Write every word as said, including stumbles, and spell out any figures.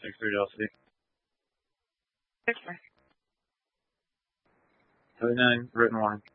Thanks for your curiosity. Sure. seventy-nine written line.